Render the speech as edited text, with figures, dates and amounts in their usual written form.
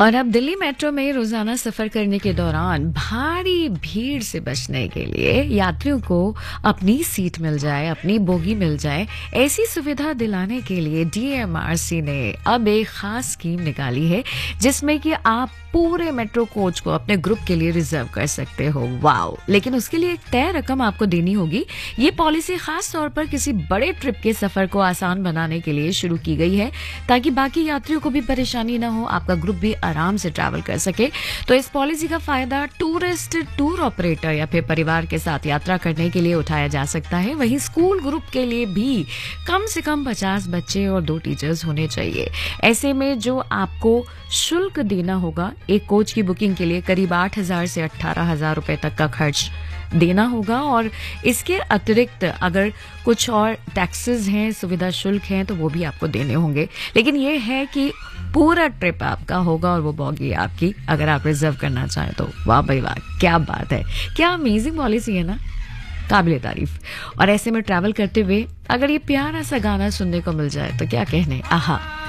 और अब दिल्ली मेट्रो में रोजाना सफर करने के दौरान भारी भीड़ से बचने के लिए यात्रियों को अपनी सीट मिल जाए, अपनी बोगी मिल जाए, ऐसी सुविधा दिलाने के लिए डीएमआरसी ने अब एक खास स्कीम निकाली है जिसमें कि आप पूरे मेट्रो कोच को अपने ग्रुप के लिए रिजर्व कर सकते हो। वाओ! लेकिन उसके लिए एक तय रकम आपको देनी होगी। ये पॉलिसी खास तौर पर किसी बड़े ट्रिप के सफर को आसान बनाने के लिए शुरू की गई है ताकि बाकी यात्रियों को भी परेशानी ना हो, आपका ग्रुप भी आराम से ट्रैवल कर सके। तो इस पॉलिसी का फायदा टूरिस्ट, टूर ऑपरेटर या फिर परिवार के साथ यात्रा करने के लिए उठाया जा सकता है। वहीं स्कूल ग्रुप के लिए भी कम से कम 50 बच्चे और 2 टीचर्स होने चाहिए। ऐसे में जो आपको शुल्क देना होगा, एक कोच की बुकिंग के लिए करीब 8,000 से 18,000 रुपए तक का खर्च देना होगा। और इसके अतिरिक्त अगर कुछ और टैक्सेस हैं, सुविधा शुल्क हैं, तो वो भी आपको देने होंगे। लेकिन ये है कि पूरा ट्रिप आपका होगा और वो बॉगी आपकी, अगर आप रिजर्व करना चाहें तो। वाह भाई वाह, क्या बात है, क्या अमेजिंग पॉलिसी है ना, काबिले तारीफ। और ऐसे में ट्रैवल करते हुए अगर ये प्यारा सा गाना सुनने को मिल जाए तो क्या कहने, आहा।